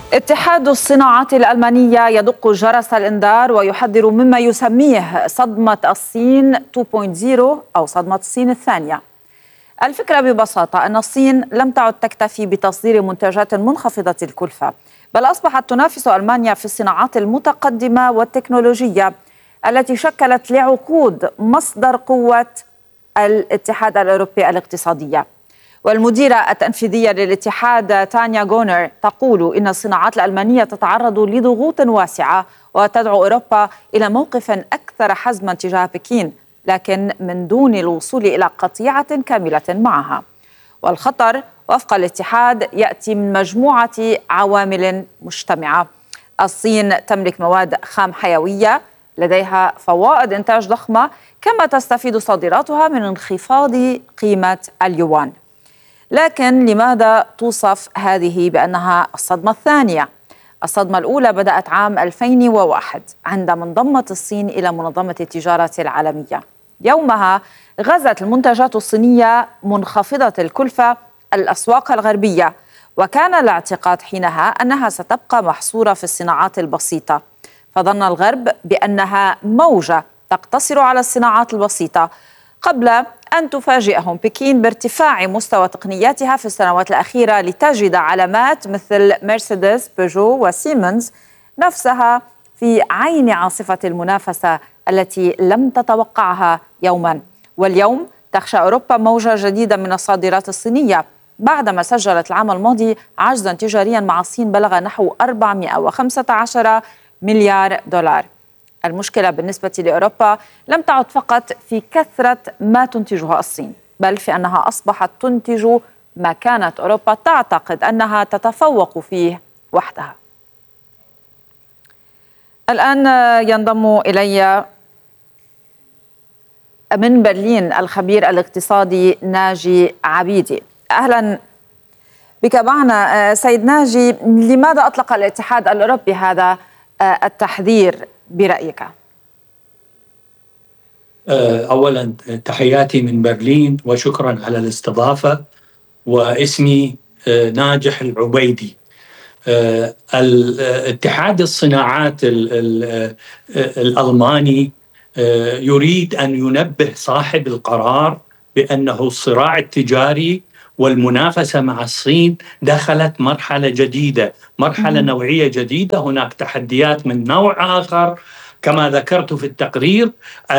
اتحاد الصناعات الألمانية يدق جرس الإنذار ويحذر مما يسميه صدمة الصين 2.0 أو صدمة الصين الثانية. الفكرة ببساطة أن الصين لم تعد تكتفي بتصدير منتجات منخفضة الكلفة، بل أصبحت تنافس ألمانيا في الصناعات المتقدمة والتكنولوجية التي شكلت لعقود مصدر قوة الاتحاد الأوروبي الاقتصادية. والمديرة التنفيذية للاتحاد تانيا غونر تقول إن الصناعات الألمانية تتعرض لضغوط واسعة وتدعو أوروبا إلى موقف أكثر حزما تجاه بكين، لكن من دون الوصول إلى قطيعة كاملة معها. والخطر وفق الاتحاد يأتي من مجموعة عوامل مجتمعة. الصين تملك مواد خام حيوية، لديها فوائد إنتاج ضخمة، كما تستفيد صادراتها من انخفاض قيمة اليوان. لكن لماذا توصف هذه بأنها الصدمة الثانية؟ الصدمة الأولى بدأت عام 2001 عندما انضمت الصين إلى منظمة التجارة العالمية. يومها غزت المنتجات الصينية منخفضة الكلفة الأسواق الغربية، وكان الاعتقاد حينها أنها ستبقى محصورة في الصناعات البسيطة، فظن الغرب بأنها موجة تقتصر على الصناعات البسيطة، قبل أن تفاجئهم بكين بارتفاع مستوى تقنياتها في السنوات الأخيرة لتجد علامات مثل مرسيدس، بيجو وسيمنز نفسها في عين عاصفة المنافسة التي لم تتوقعها يوما. واليوم تخشى أوروبا موجة جديدة من الصادرات الصينية بعدما سجلت العام الماضي عجزا تجاريا مع الصين بلغ نحو 415 مليار دولار. المشكلة بالنسبة لأوروبا لم تعد فقط في كثرة ما تنتجها الصين، بل في أنها أصبحت تنتج ما كانت أوروبا تعتقد أنها تتفوق فيه وحدها. الآن ينضم إلي من برلين الخبير الاقتصادي ناجي عبيدي. أهلا بك معنا سيد ناجي. لماذا أطلق الاتحاد الأوروبي هذا التحذير برأيك؟ أولا تحياتي من برلين وشكرا على الاستضافة، واسمي ناجح العبيدي. اتحاد الصناعات الألماني يريد أن ينبه صاحب القرار بأنه الصراع التجاري والمنافسة مع الصين دخلت مرحلة جديدة، مرحلة نوعية جديدة. هناك تحديات من نوع آخر كما ذكرت في التقرير.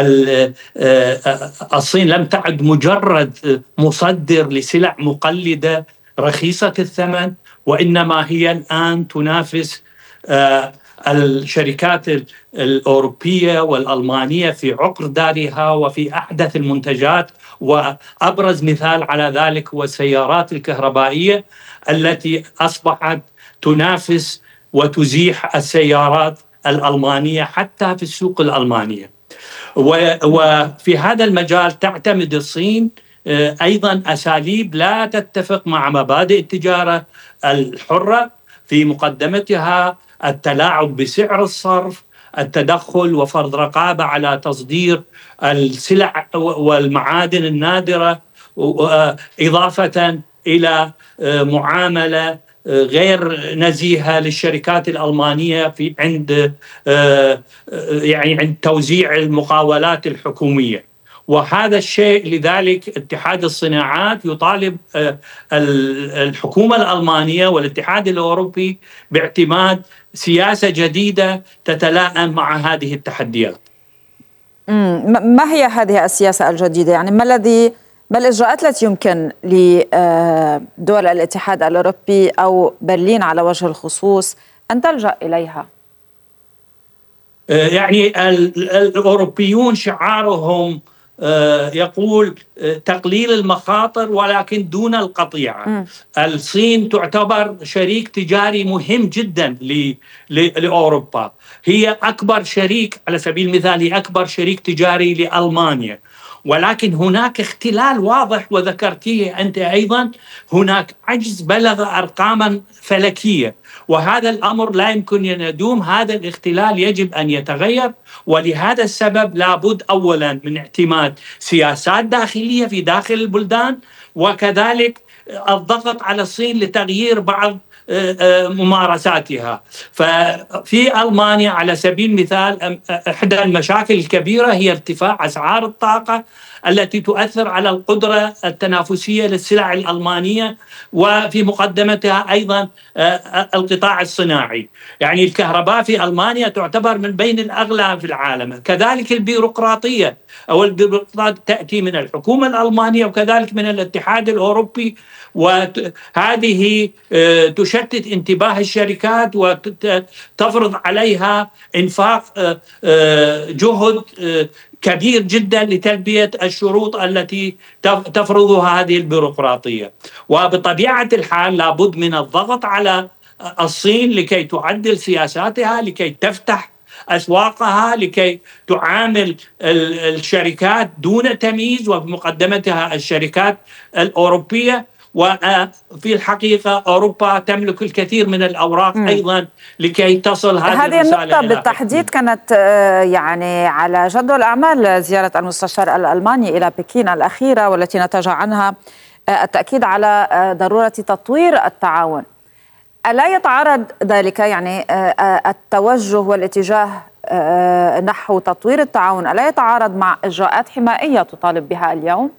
الصين لم تعد مجرد مصدر لسلع مقلدة رخيصة الثمن، وإنما هي الآن تنافس الشركات الأوروبية والألمانية في عقر دارها وفي أحدث المنتجات. وأبرز مثال على ذلك هو السيارات الكهربائية التي أصبحت تنافس وتزيح السيارات الألمانية حتى في السوق الألمانية. وفي هذا المجال تعتمد الصين أيضا أساليب لا تتفق مع مبادئ التجارة الحرة، في مقدمتها التلاعب بسعر الصرف، التدخل وفرض رقابة على تصدير السلع والمعادن النادرة، إضافة إلى معاملة غير نزيهة للشركات الألمانية في عند توزيع المقاولات الحكومية. وهذا الشيء لذلك اتحاد الصناعات يطالب الحكومة الألمانية والاتحاد الأوروبي باعتماد سياسة جديدة تتلائم مع هذه التحديات. ما هي هذه السياسة الجديدة؟ يعني ما الإجراءات التي يمكن لدول الاتحاد الأوروبي أو برلين على وجه الخصوص أن تلجأ إليها؟ يعني الأوروبيون شعارهم يقول تقليل المخاطر ولكن دون القطيعة. الصين تعتبر شريك تجاري مهم جدا لأوروبا، هي أكبر شريك، على سبيل المثال هي أكبر شريك تجاري لألمانيا، ولكن هناك اختلال واضح وذكرتيه أنت أيضا. هناك عجز بلغ أرقاما فلكية، وهذا الأمر لا يمكن أن يدوم. هذا الاختلال يجب أن يتغير، ولهذا السبب لابد أولا من اعتماد سياسات داخلية في داخل البلدان، وكذلك الضغط على الصين لتغيير بعض ممارساتها. ففي ألمانيا على سبيل المثال إحدى المشاكل الكبيرة هي ارتفاع أسعار الطاقة التي تؤثر على القدرة التنافسية للسلع الألمانية، وفي مقدمتها أيضا القطاع الصناعي. يعني الكهرباء في ألمانيا تعتبر من بين الأغلى في العالم. كذلك البيروقراطية أو البيروقراطية تأتي من الحكومة الألمانية وكذلك من الاتحاد الأوروبي، وهذه تشتت انتباه الشركات وتفرض عليها إنفاق جهد كبير جدا لتلبية الشروط التي تفرضها هذه البيروقراطية. وبطبيعة الحال لابد من الضغط على الصين لكي تعدل سياساتها، لكي تفتح أسواقها، لكي تعامل الشركات دون تمييز وبمقدمتها الشركات الأوروبية. وفي الحقيقة أوروبا تملك الكثير من الأوراق أيضا لكي تصل هذه النقطة بالتحديد كانت يعني على جدول أعمال زيارة المستشار الألماني إلى بكين الأخيرة، والتي نتج عنها التأكيد على ضرورة تطوير التعاون. ألا يتعارض ذلك، يعني التوجه والاتجاه نحو تطوير التعاون، ألا يتعارض مع إجراءات حمائية تطالب بها اليوم؟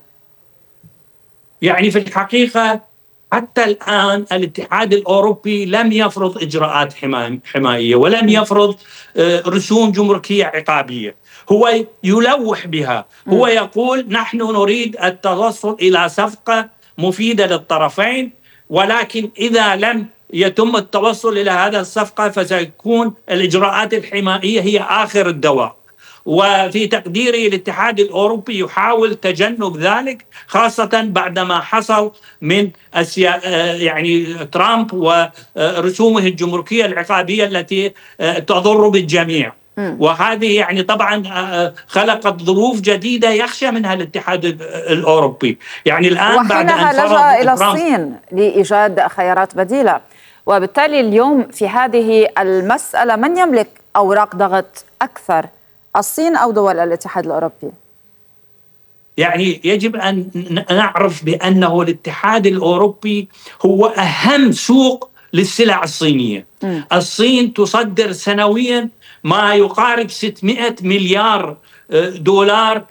يعني في الحقيقة حتى الآن الاتحاد الأوروبي لم يفرض إجراءات حمائية ولم يفرض رسوم جمركية عقابية. هو يلوح بها، هو يقول نحن نريد التوصل إلى صفقة مفيدة للطرفين، ولكن إذا لم يتم التوصل إلى هذا الصفقة فسيكون الإجراءات الحمائية هي آخر الدواء. وفي تقديري الاتحاد الأوروبي يحاول تجنب ذلك، خاصة بعدما حصل من يعني ترامب ورسومه الجمركية العقابية التي تضر بالجميع. وهذه يعني طبعا خلقت ظروف جديدة يخشى منها الاتحاد الأوروبي. يعني الآن بعد أن لجأ إلى الصين لإيجاد خيارات بديلة، وبالتالي اليوم في هذه المسألة من يملك أوراق ضغط أكثر، الصين أو دول الاتحاد الأوروبي؟ يعني يجب أن نعرف بأنه الاتحاد الأوروبي هو أهم سوق للسلع الصينية. الصين تصدر سنويا ما يقارب 600 مليار دولار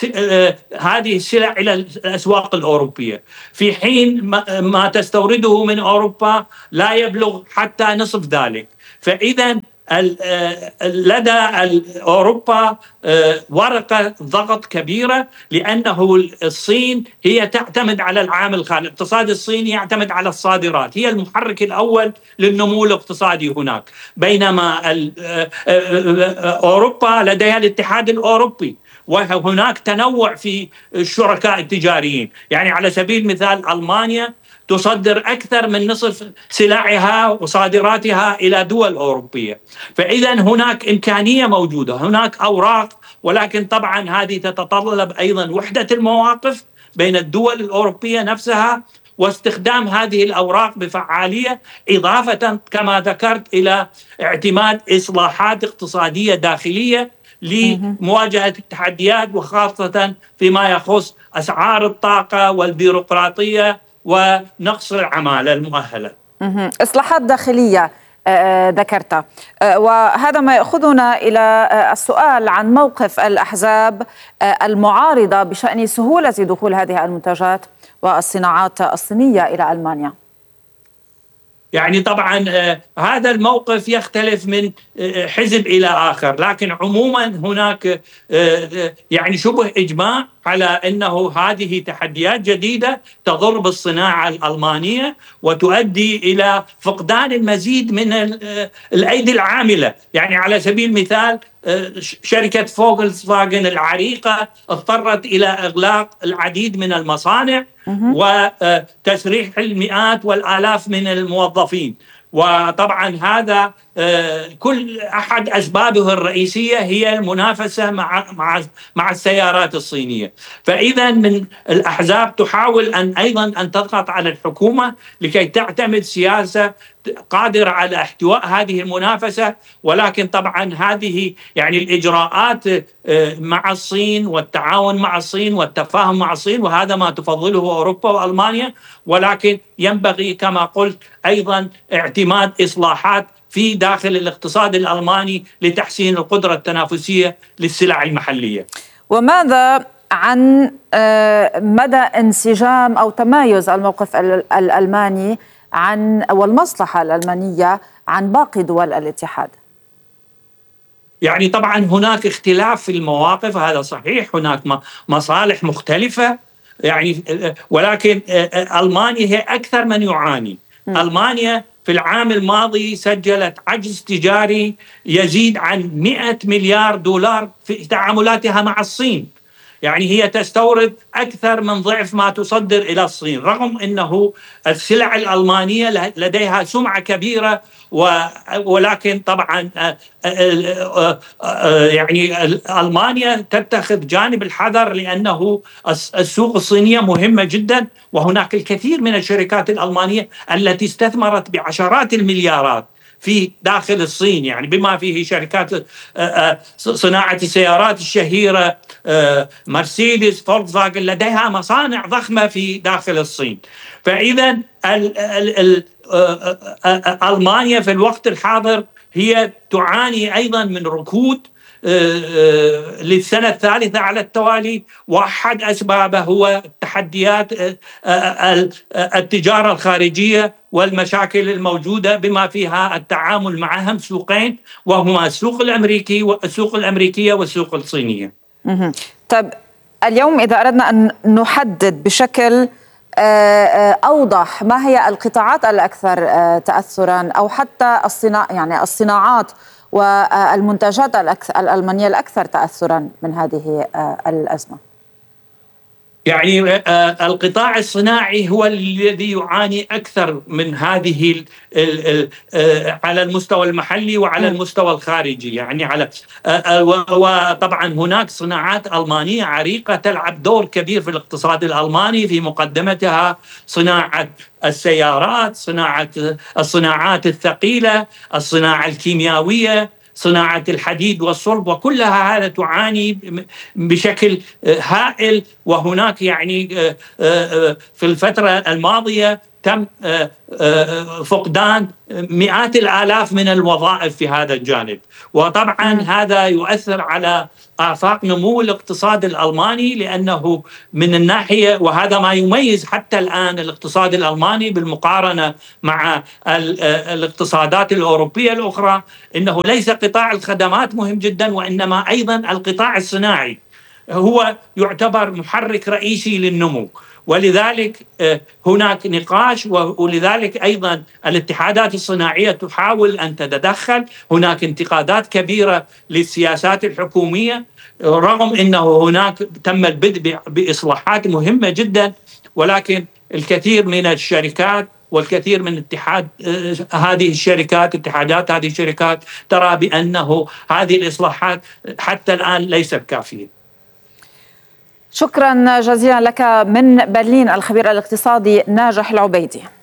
هذه السلع إلى الأسواق الأوروبية، في حين ما تستورده من أوروبا لا يبلغ حتى نصف ذلك. فإذا لدى أوروبا ورقة ضغط كبيرة، لأنه الصين هي تعتمد على العامل الخارجي. الاقتصاد الصيني يعتمد على الصادرات، هي المحرك الأول للنمو الاقتصادي هناك، بينما أوروبا لديها الاتحاد الأوروبي وهناك تنوع في الشركاء التجاريين. يعني على سبيل المثال ألمانيا تصدر أكثر من نصف سلعها وصادراتها إلى دول أوروبية. فإذا هناك إمكانية موجودة، هناك أوراق، ولكن طبعا هذه تتطلب أيضا وحدة المواقف بين الدول الأوروبية نفسها واستخدام هذه الأوراق بفعالية، إضافة كما ذكرت إلى اعتماد إصلاحات اقتصادية داخلية لمواجهة التحديات، وخاصة فيما يخص أسعار الطاقة والبيروقراطية ونقص العمالة المؤهلة. إصلاحات داخلية ذكرتها، وهذا ما يأخذنا إلى السؤال عن موقف الأحزاب المعارضة بشأن سهولة دخول هذه المنتجات والصناعات الصينية إلى ألمانيا. يعني طبعا هذا الموقف يختلف من حزب إلى آخر، لكن عموما هناك يعني شبه إجماع على أنه هذه تحديات جديدة تضر بالصناعة الألمانية وتؤدي إلى فقدان المزيد من الأيدي العاملة. يعني على سبيل المثال شركة فولكسفاجن العريقة اضطرت إلى إغلاق العديد من المصانع وتسريح المئات والآلاف من الموظفين، وطبعا هذا كل أحد أسبابه الرئيسية هي المنافسة مع السيارات الصينية. فإذا من الأحزاب تحاول أيضا أن تضغط على الحكومة لكي تعتمد سياسة قادرة على احتواء هذه المنافسة، ولكن طبعا هذه يعني الإجراءات مع الصين والتعاون مع الصين والتفاهم مع الصين، وهذا ما تفضله أوروبا وألمانيا، ولكن ينبغي كما قلت أيضا اعتماد إصلاحات في داخل الاقتصاد الألماني لتحسين القدرة التنافسية للسلع المحلية. وماذا عن مدى انسجام أو تمايز الموقف الألماني والمصلحة الألمانية عن باقي دول الاتحاد؟ يعني طبعا هناك اختلاف في المواقف، هذا صحيح، هناك مصالح مختلفة يعني، ولكن ألمانيا هي أكثر من يعاني. ألمانيا في العام الماضي سجلت عجز تجاري يزيد عن 100 مليار دولار في تعاملاتها مع الصين. يعني هي تستورد أكثر من ضعف ما تصدر إلى الصين، رغم أنه السلع الألمانية لديها سمعة كبيرة، ولكن طبعا يعني ألمانيا تتخذ جانب الحذر، لأنه السوق الصينية مهمة جدا، وهناك الكثير من الشركات الألمانية التي استثمرت بعشرات المليارات في داخل الصين، يعني بما فيه شركات صناعة السيارات الشهيرة مرسيدس، فولكسفاجن، لديها مصانع ضخمة في داخل الصين. فإذا ألمانيا في الوقت الحاضر هي تعاني أيضا من ركود للسنة الثالثة على التوالي، وأحد أسبابه هو تحديات التجارة الخارجية والمشاكل الموجودة بما فيها التعامل مع أهم سوقين، وهما السوق الأمريكية والسوق الصينية. طيب اليوم إذا أردنا أن نحدد بشكل أوضح ما هي القطاعات الأكثر تأثرا، أو حتى الصناعات والمنتجات الألمانية الأكثر تأثرا من هذه الأزمة؟ يعني القطاع الصناعي هو الذي يعاني أكثر من هذه على المستوى المحلي وعلى المستوى الخارجي، يعني وطبعا هناك صناعات ألمانية عريقة تلعب دور كبير في الاقتصاد الألماني، في مقدمتها صناعة السيارات، الصناعات الثقيلة، الصناعة الكيميائية، صناعة الحديد والصلب، وكلها هذا تعاني بشكل هائل. وهناك يعني في الفترة الماضية تم فقدان مئات الآلاف من الوظائف في هذا الجانب، وطبعا هذا يؤثر على آفاق نمو الاقتصاد الألماني، لأنه من الناحية، وهذا ما يميز حتى الآن الاقتصاد الألماني بالمقارنة مع الاقتصادات الأوروبية الأخرى، إنه ليس قطاع الخدمات مهم جدا، وإنما أيضا القطاع الصناعي هو يعتبر محرك رئيسي للنمو. ولذلك هناك نقاش، ولذلك أيضا الاتحادات الصناعية تحاول أن تتدخل. هناك انتقادات كبيرة للسياسات الحكومية، رغم أنه هناك تم البدء بإصلاحات مهمة جدا، ولكن الكثير من الشركات والكثير من اتحادات هذه الشركات ترى بأنه هذه الإصلاحات حتى الآن ليست كافية. شكرا جزيلا لك من برلين الخبير الاقتصادي ناجح العبيدي.